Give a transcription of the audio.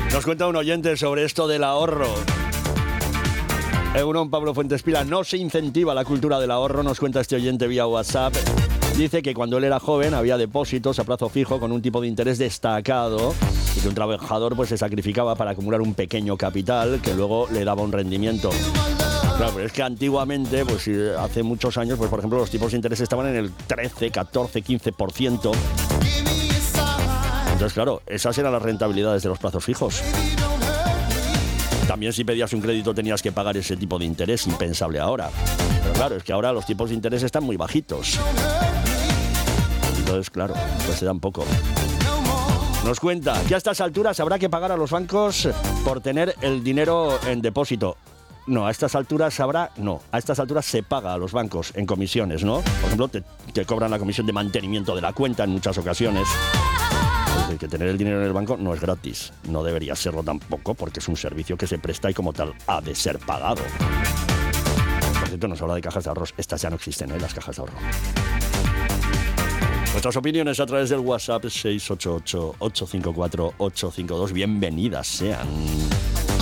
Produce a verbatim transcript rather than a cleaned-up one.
Nos cuenta un oyente sobre esto del ahorro. Eurón Pablo Fuentes Pila, no se incentiva la cultura del ahorro, nos cuenta este oyente vía WhatsApp. Dice que cuando él era joven había depósitos a plazo fijo con un tipo de interés destacado y que un trabajador pues se sacrificaba para acumular un pequeño capital que luego le daba un rendimiento. Claro, pero es que antiguamente, pues hace muchos años, pues por ejemplo los tipos de interés estaban en el trece, catorce, quince por ciento. Entonces claro, esas eran las rentabilidades de los plazos fijos. También si pedías un crédito tenías que pagar ese tipo de interés, impensable ahora. Pero claro, es que ahora los tipos de interés están muy bajitos. Entonces, claro, pues se dan poco. Nos cuenta que a estas alturas habrá que pagar a los bancos por tener el dinero en depósito. No, a estas alturas habrá... No, a estas alturas se paga a los bancos en comisiones, ¿no? Por ejemplo, te, te cobran la comisión de mantenimiento de la cuenta en muchas ocasiones. Que tener el dinero en el banco no es gratis, no debería serlo tampoco porque es un servicio que se presta y como tal ha de ser pagado. Por cierto, nos habla de cajas de ahorros, estas ya no existen, ¿eh? Las cajas de ahorro. Vuestras opiniones a través del WhatsApp seis ocho ocho, ocho cinco cuatro, ocho cinco dos, bienvenidas sean.